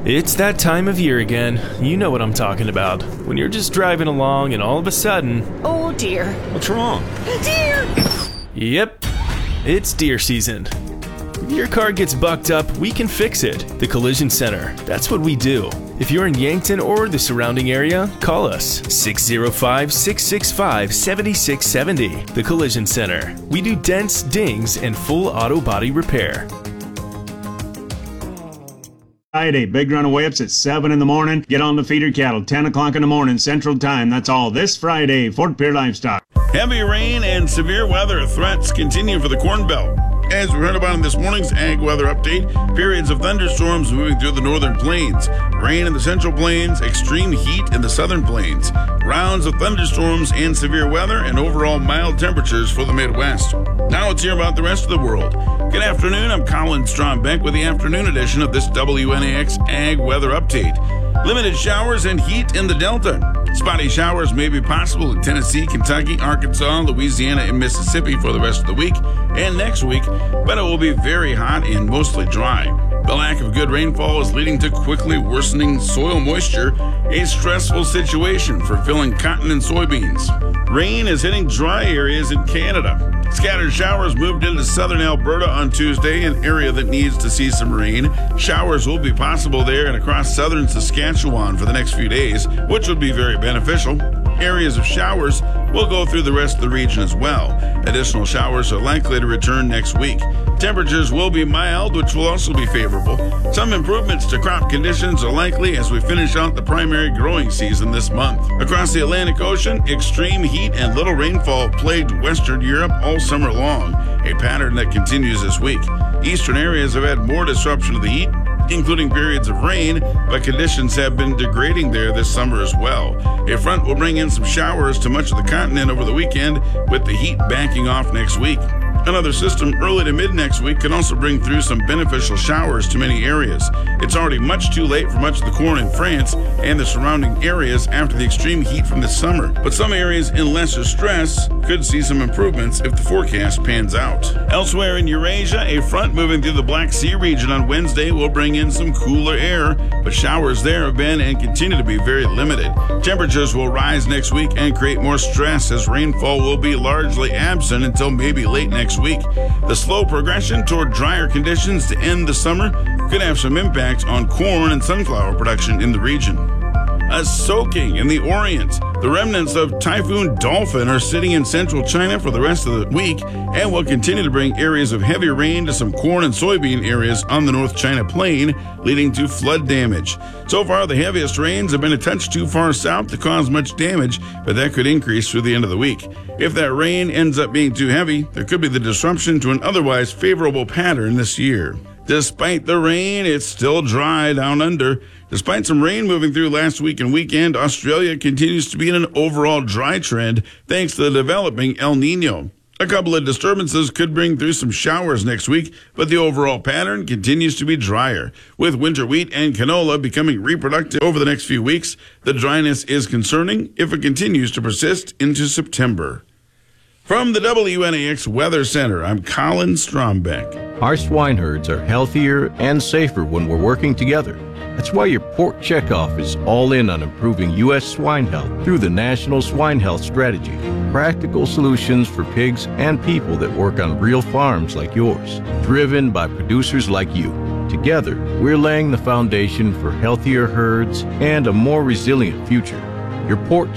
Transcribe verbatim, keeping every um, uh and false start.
It's that time of year again. You know what I'm talking about. When you're just driving along and all of a sudden... Oh dear. What's wrong? Deer! Yep, it's deer season. If your car gets bucked up, we can fix it. The Collision Center. That's what we do. If you're in Yankton or the surrounding area, call us six oh five, six six five, seven six seven oh. The Collision Center. We do dents, dings, and full auto body repair. Friday, big runaway ups at seven in the morning. Get on the feeder cattle, ten o'clock in the morning, Central Time. That's all this Friday, Fort Pierre Livestock. Heavy rain and severe weather threats continue for the Corn Belt. As we heard about in this morning's Ag Weather Update, periods of thunderstorms moving through the northern plains, rain in the central plains, extreme heat in the southern plains, rounds of thunderstorms and severe weather, and overall mild temperatures for the Midwest. Now let's hear about the rest of the world. Good afternoon, I'm Colin Strombeck with the afternoon edition of this W N A X Ag Weather Update. Limited showers and heat in the Delta. Spotty showers may be possible in Tennessee, Kentucky, Arkansas, Louisiana, and Mississippi for the rest of the week and next week, but it will be very hot and mostly dry. The lack of good rainfall is leading to quickly worsening soil moisture, a stressful situation for filling cotton and soybeans. Rain is hitting dry areas in Canada. Scattered showers moved into southern Alberta on Tuesday, an area that needs to see some rain. Showers will be possible there and across southern Saskatchewan for the next few days, which would be very beneficial. Areas of showers will go through the rest of the region as well. Additional showers are likely to return next week. Temperatures will be mild, which will also be favorable. Some improvements to crop conditions are likely as we finish out the primary growing season this month. Across the Atlantic Ocean, extreme heat and little rainfall plagued Western Europe all summer long, a pattern that continues this week. Eastern areas have had more disruption of the heat, including periods of rain, but conditions have been degrading there this summer as well. A front will bring in some showers to much of the continent over the weekend, with the heat backing off next week. Another system early to mid next week can also bring through some beneficial showers to many areas. It's already much too late for much of the corn in France and the surrounding areas after the extreme heat from this summer, but some areas in lesser stress could see some improvements if the forecast pans out. Elsewhere in Eurasia, a front moving through the Black Sea region on Wednesday will bring in some cooler air, but showers there have been and continue to be very limited. Temperatures will rise next week and create more stress as rainfall will be largely absent until maybe late next week. The slow progression toward drier conditions to end the summer could have some impacts on corn and sunflower production in the region. A soaking in the Orient. The remnants of Typhoon Dolphin are sitting in central China for the rest of the week and will continue to bring areas of heavy rain to some corn and soybean areas on the North China Plain, leading to flood damage. So far, the heaviest rains have been a touch too far south to cause much damage, but that could increase through the end of the week. If that rain ends up being too heavy, there could be the disruption to an otherwise favorable pattern this year. Despite the rain, it's still dry down under. Despite some rain moving through last week and weekend, Australia continues to be in an overall dry trend thanks to the developing El Nino. A couple of disturbances could bring through some showers next week, but the overall pattern continues to be drier. With winter wheat and canola becoming reproductive over the next few weeks, the dryness is concerning if it continues to persist into September. From the W N A X Weather Center, I'm Colin Strombeck. Our swine herds are healthier and safer when we're working together. That's why your Pork Checkoff is all in on improving U S swine health through the National Swine Health Strategy. Practical solutions for pigs and people that work on real farms like yours, driven by producers like you. Together, we're laying the foundation for healthier herds and a more resilient future. Your Pork